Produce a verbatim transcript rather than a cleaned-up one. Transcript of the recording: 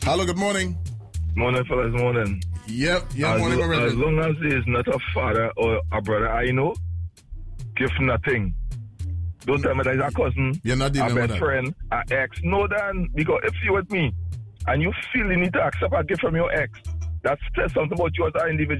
Hello, good morning. Morning, fellas, morning. Yep, yeah, as, morning, as long as he is not a father or a brother, I know, give nothing. Don't tell me that he's a cousin, You're not dealing a with best that. friend, an ex. No, Dan, because if you're with me and you feel you need to accept a gift from your ex, that says something about you as an individual.